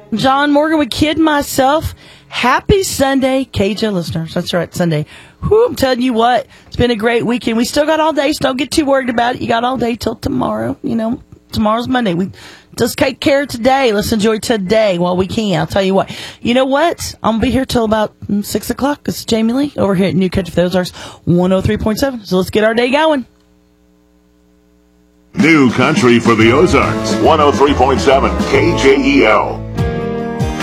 John Morgan with Kid Myself. Happy Sunday, KJ listeners. That's right, Sunday. Whew, I'm telling you what, it's been a great weekend. We still got all day, so don't get too worried about it. You got all day till tomorrow. Tomorrow's Monday. We just take care of today. Let's enjoy today while we can. I'll tell you what. You know what? I'm going to be here till about 6 o'clock. It's Jamie Lee over here at New Country for the Ozarks, 103.7. So let's get our day going. New Country for the Ozarks, 103.7 KJEL.